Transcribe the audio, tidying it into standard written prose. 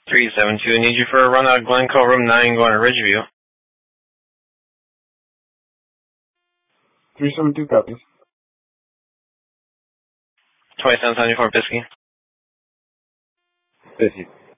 372, I need you for a run out of Glencoe, room 9, going to Ridgeview. 372 copies. 2774 Biscayne. 50.